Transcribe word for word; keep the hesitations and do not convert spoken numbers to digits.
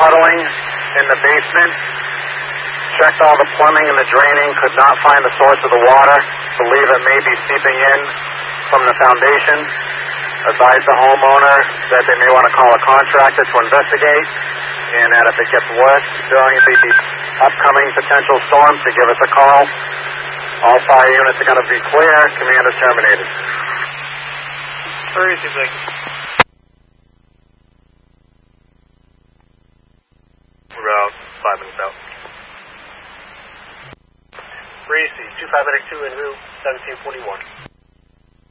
puddling in the basement. Checked all the plumbing and the draining, could not find the source of the water. Believe it may be seeping in from the foundation. Advised the homeowner that they may want to call a contractor to investigate, and that if it gets worse during the upcoming potential storms, to give us a call. All fire units are going to be clear. Command is terminated. Where is he, Vic? We're about five minutes out. Gracie, two five eight two en route, seventeen forty-one.